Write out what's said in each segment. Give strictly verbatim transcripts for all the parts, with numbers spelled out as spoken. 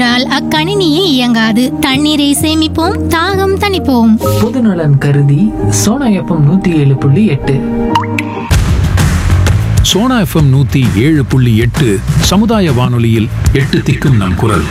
என்றால் அக்கணினியே இயங்காது. தண்ணீரை சேமிப்போம், தாகம் தணிப்போம். பொதுநலன் கருதி சோனா எஃப்எம் நூத்தி ஏழு புள்ளி எட்டு. சோனா எஃப்எம் நூத்தி ஏழு புள்ளி எட்டு சமுதாய வானொலியில் எட்டு திக்கும் நம் குரல்.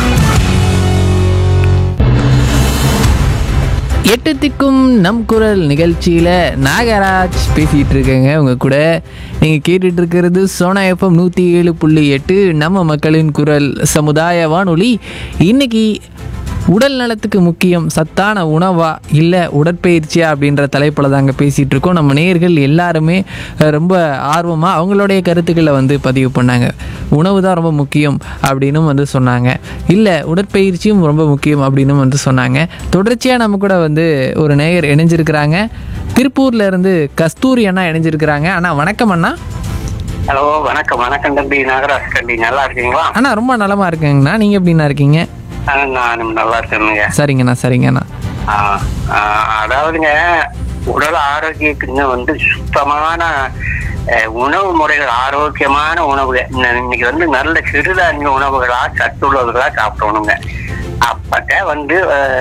எட்டு திக்கும் நம் குரல் நிகழ்ச்சியில் நாகராஜ் பேசிகிட்டு இருக்கேங்க உங்கள் கூட. நீங்கள் கேட்டுட்டு இருக்கிறது சோனா எஃப்எம் நூற்றி ஏழு புள்ளி எட்டு நம்ம மக்களின் குரல் சமுதாய வானொலி. இன்றைக்கி உடல் நலத்துக்கு முக்கியம் சத்தான உணவா இல்லை உடற்பயிற்சியா அப்படின்ற தலைப்பில் தாங்க பேசிகிட்டு இருக்கோம். நம்ம நேயர்கள் எல்லாருமே ரொம்ப ஆர்வமாக அவங்களுடைய கருத்துக்களை வந்து பதிவு பண்ணாங்க. உணவு தான் ரொம்ப முக்கியம் அப்படின்னு வந்து சொன்னாங்க, இல்லை உடற்பயிற்சியும் ரொம்ப முக்கியம் அப்படின்னு வந்து சொன்னாங்க. தொடர்ச்சியாக நம்ம கூட வந்து ஒரு நேயர் இணைஞ்சிருக்கிறாங்க. திருப்பூர்ல இருந்து கஸ்தூரி அண்ணா இணைஞ்சிருக்கிறாங்க. அண்ணா வணக்கம் அண்ணா. ஹலோ, வணக்கம். வணக்கம் தம்பி நாகராஜ் தம்பி, நல்லா இருக்கீங்களா? அண்ணா ரொம்ப நலமா இருக்கேங்கண்ணா, நீங்க எப்படிண்ணா இருக்கீங்க? நானும் நல்லா இருக்கேனுங்க. சரிங்கண்ணா சரிங்கண்ணா. அதாவதுங்க, உடல் ஆரோக்கியத்துக்கு வந்து சுத்தமான உணவு முறைகள், ஆரோக்கியமான உணவுகள் இன்னைக்கு வந்து நல்ல சிறுதானிய உணவுகளா சத்துள்ளவர்களா சாப்பிடணுங்க. அப்பட்ட வந்து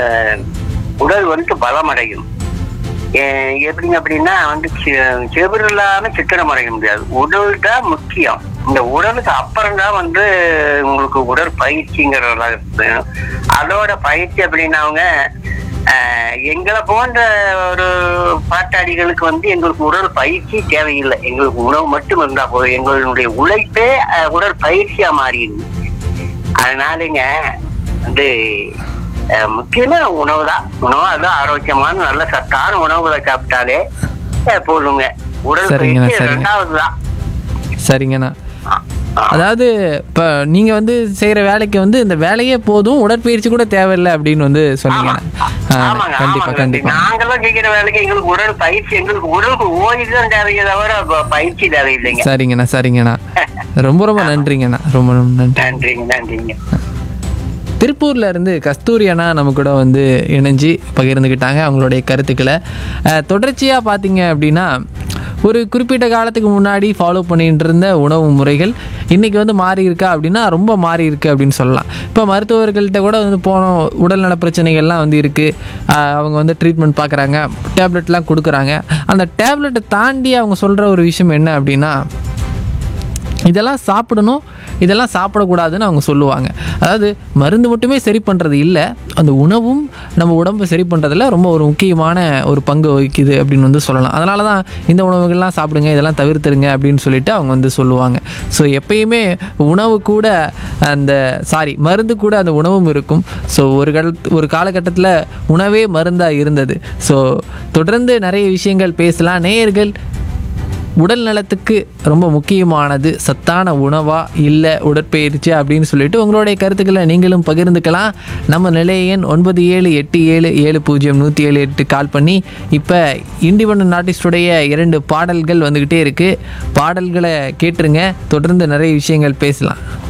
உடல் வந்து பலமடையும். எப்படிங்க அப்படின்னா வந்து செவிறு இல்லாம சித்திரம் அடைய முடியாது. உடல் தான் முக்கியம். இந்த உடலுக்கு அப்புறம் தான் வந்து உங்களுக்கு உடற்பயிற்சிங்கிறதா. அதோட பயிற்சி அப்படின்னாங்க எங்களை போன்ற ஒரு பாட்டாளிகளுக்கு வந்து எங்களுக்கு உடல் பயிற்சி தேவையில்லை. எங்களுக்கு உணவு மட்டும் இருந்தா போதும். எங்களுடைய உழைப்பே உடற்பயிற்சியா மாறிடுது. அதனாலங்க வந்து முக்கியமா உணவு தான். உணவு அதுதான் ஆரோக்கியமான நல்ல சத்தான உணவுகளை சாப்பிட்டாலே போதுங்க. உடல் பயிற்சி ரெண்டாவது தான். சரிங்கண்ணா. அதாவது இப்போ நீங்கள் வந்து செய்கிற வேலைக்கு வந்து இந்த வேலையே போதும், உடற்பயிற்சி கூட தேவையில்லை அப்படின்னு வந்து சொன்னீங்க. கண்டிப்பா கண்டிப்பா. நாங்கெல்லாம் செய்கிற வேலைக்கு எங்களுக்கு உடல் பயிற்சி, எங்களுக்கு உடலுக்கு ஓய்வு தான் தேவையை தவிர பயிற்சி தேவையில்லைங்க. சரிங்கண்ணா சரிங்கண்ணா. ரொம்ப ரொம்ப நன்றிங்கண்ணா. ரொம்ப ரொம்ப நன்றி. நன்றிங்க நன்றிங்க. திருப்பூர்ல இருந்து கஸ்தூரி அண்ணா நம்ம கூட வந்து இணைஞ்சு பகிர்ந்துக்கிட்டாங்க அவங்களுடைய கருத்துக்களை. தொடர்ச்சியாக பார்த்தீங்க அப்படின்னா ஒரு குறிப்பிட்ட காலத்துக்கு முன்னாடி ஃபாலோ பண்ணிட்டு இருந்த உணவு முறைகள் இன்றைக்கி வந்து மாறி இருக்கா அப்படின்னா ரொம்ப மாறி இருக்குது அப்படின்னு சொல்லலாம். இப்போ மருத்துவர்கள்ட்ட கூட வந்து போனோம், உடல்நல பிரச்சனைகள்லாம் வந்து இருக்குது, அவங்க வந்து ட்ரீட்மெண்ட் பார்க்குறாங்க, டேப்லெட்லாம் கொடுக்குறாங்க. அந்த டேப்லெட்டை தாண்டி அவங்க சொல்கிற ஒரு விஷயம் என்ன அப்படின்னா, இதெல்லாம் சாப்பிடணும், இதெல்லாம் சாப்பிடக்கூடாதுன்னு அவங்க சொல்லுவாங்க. அதாவது மருந்து மட்டுமே சரி பண்ணுறது இல்லை, அந்த உணவும் நம்ம உடம்பை சரி பண்ணுறதுல ரொம்ப ஒரு முக்கியமான ஒரு பங்கு வகிக்குது அப்படின்னு வந்து சொல்லலாம். அதனால தான் இந்த உணவுகள்லாம் சாப்பிடுங்க, இதெல்லாம் தவிர்த்துருங்க அப்படின்னு சொல்லிட்டு அவங்க வந்து சொல்லுவாங்க. ஸோ எப்பயுமே உணவு கூட அந்த சாரி மருந்து கூட அந்த உணவும் இருக்கும். ஸோ ஒரு கால ஒரு காலகட்டத்தில் உணவே மருந்தாக இருந்தது. ஸோ தொடர்ந்து நிறைய விஷயங்கள் பேசலாம். நேயர்கள் உடல் நலத்துக்கு ரொம்ப முக்கியமானது சத்தான உணவா இல்லை உடற்பயிற்சி அப்படின்னு சொல்லிட்டு உங்களுடைய கருத்துக்களை நீங்களும் பகிர்ந்துக்கலாம். நம்ம நிலைய எண் ஒன்பது ஏழு எட்டு ஏழு ஏழு பூஜ்ஜியம் நூற்றி ஏழு எட்டு கால் பண்ணி. இப்போ இண்டிபெண்டன்ட் ஆர்டிஸ்டுடைய இரண்டு பாடல்கள் வந்துக்கிட்டே இருக்குது, பாடல்களை கேட்டுருங்க. தொடர்ந்து நிறைய விஷயங்கள் பேசலாம்.